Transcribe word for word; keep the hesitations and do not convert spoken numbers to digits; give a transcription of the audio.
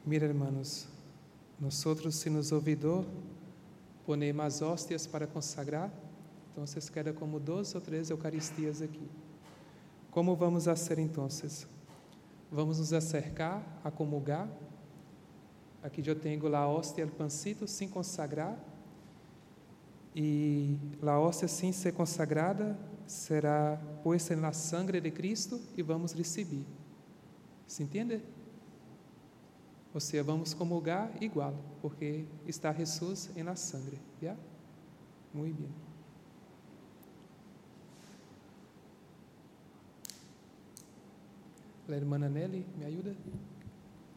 Mira, hermanos, nosotros se nos olvidó poner más hostias para consagrar, então queda como duas ou três Eucaristias aqui. Como vamos fazer então? Vamos nos acercar a comungar. Aqui eu tenho a hóstia, o pancito sem consagrar, e a hóstia sem ser consagrada será posta na sangre de Cristo e vamos receber. Se entende? Ou seja, vamos comungar igual, porque está Jesus em la sangre. ¿Ya? Muito bem. A irmã Nelly, me ajuda?